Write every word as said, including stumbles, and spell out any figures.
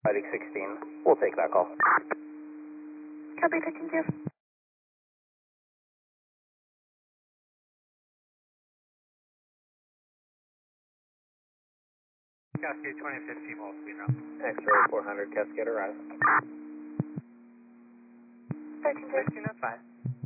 Fighting sixteen, we'll take that call. Copy fifteen two. Cascade twenty fifteen, all speed now. X-ray four hundred, Cascade arrives. thirteen two. fifteen oh five.